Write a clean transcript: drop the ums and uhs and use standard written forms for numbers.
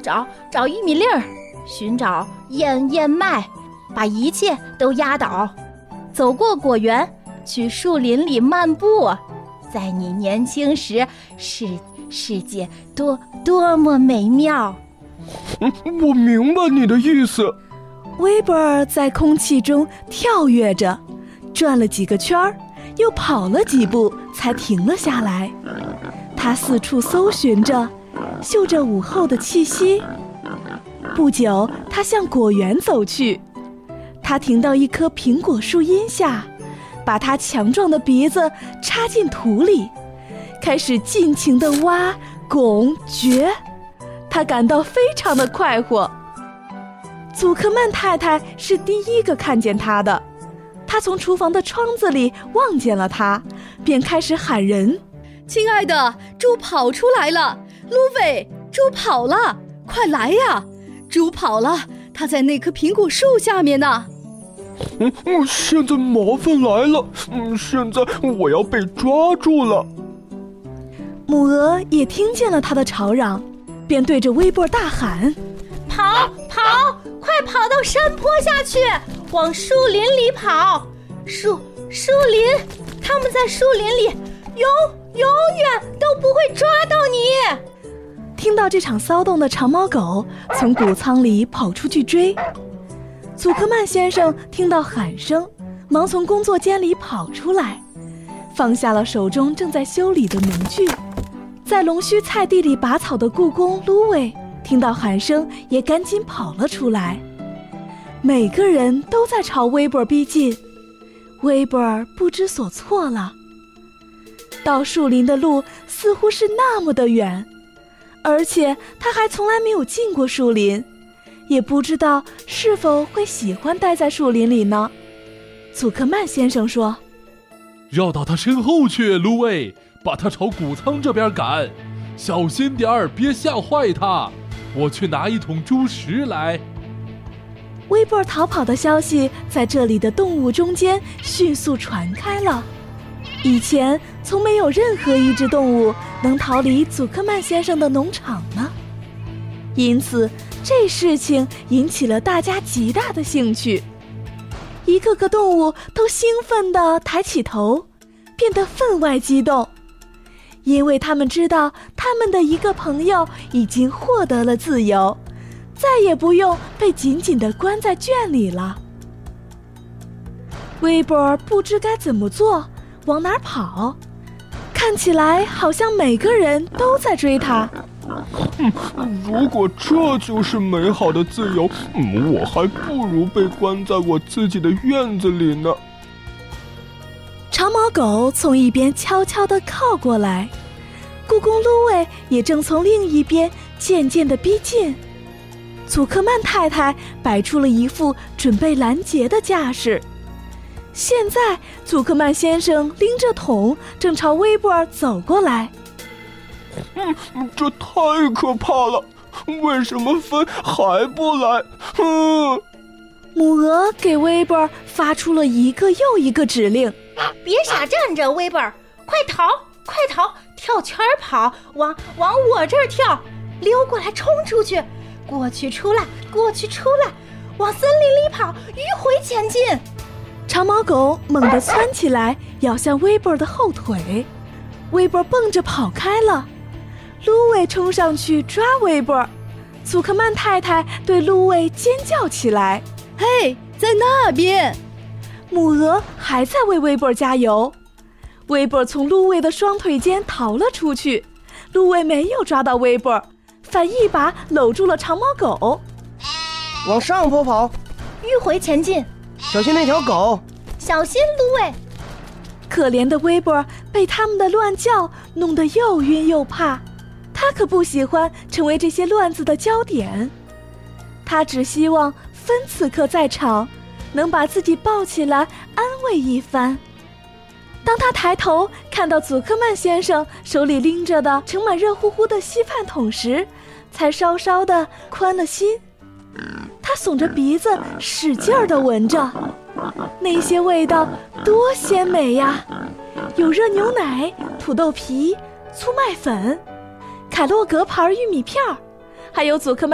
找玉米粒儿，寻找燕麦，把一切都压倒。走过果园，去树林里漫步，在你年轻时，世界多么美妙。 我明白你的意思。 威伯尔在空气中跳跃着，转了几个圈儿，又跑了几步才停了下来。他四处搜寻着，嗅着午后的气息。不久，他向果园走去。他停到一棵苹果树荫下，把他强壮的鼻子插进土里，开始尽情地挖、拱、掘。他感到非常的快活。祖克曼太太是第一个看见他的，她从厨房的窗子里望见了他，便开始喊人： 亲爱的，猪跑出来了！芦苇，猪跑了，快来呀！猪跑了，它在那棵苹果树下面呢。 现在麻烦来了，现在我要被抓住了。 母鹅也听见了他的吵嚷，便对着威伯大喊： 跑，快跑到山坡下去，往树林里跑。树林，他们在树林里永远都不会抓到你。 听到这场骚动的长毛狗从谷仓里跑出去追。祖克曼先生听到喊声，忙从工作间里跑出来，放下了手中正在修理的农具。在龙须菜地里拔草的雇工芦苇听到喊声，也赶紧跑了出来。每个人都在朝威伯逼近，威伯不知所措了。到树林的路似乎是那么的远，而且他还从来没有进过树林，也不知道是否会喜欢待在树林里呢。祖克曼先生说： 绕到他身后去，芦苇，把他朝谷仓这边赶，小心点儿，别吓坏他。我去拿一桶猪食来。 威伯逃跑的消息在这里的动物中间迅速传开了。以前从没有任何一只动物能逃离祖克曼先生的农场呢，因此这事情引起了大家极大的兴趣。一个个动物都兴奋地抬起头，变得分外激动，因为他们知道他们的一个朋友已经获得了自由，再也不用被紧紧地关在圈里了。威伯不知该怎么做，往哪儿跑，看起来好像每个人都在追他。 如果这就是美好的自由，我还不如被关在我自己的院子里呢。 长毛狗从一边悄悄地靠过来，雇工芦苇也正从另一边渐渐地逼近。祖克曼太太摆出了一副准备拦截的架势。现在祖克曼先生拎着桶正朝威伯走过来。 这太可怕了，为什么风还不来？ 母鹅给威伯发出了一个又一个指令： 别傻站着，威伯，快逃，跳圈跑，往我这儿跳，溜过来，冲出去，过去出来，往森林里跑，迂回前进。 长毛狗猛地窜起来，咬向威伯的后腿，威伯蹦着跑开了。芦苇冲上去抓威伯，祖克曼太太对芦苇尖叫起来： 嘿，在那边！ 母鹅还在为威伯加油。威伯从芦苇的双腿间逃了出去，芦苇没有抓到威伯，反一把搂住了长毛狗。 往上坡跑， 迂回前进， 小心那条狗， 小心芦苇。 可怜的威伯被他们的乱叫弄得又晕又怕，他可不喜欢成为这些乱子的焦点。他只希望芬此刻在场，能把自己抱起来安慰一番。当他抬头看到祖克曼先生手里拎着的盛满热乎乎的稀饭桶时，才稍稍的宽了心。他耸着鼻子使劲儿地闻着，那些味道多鲜美呀！有热牛奶、土豆皮、粗麦粉、凯洛格牌玉米片，还有祖克曼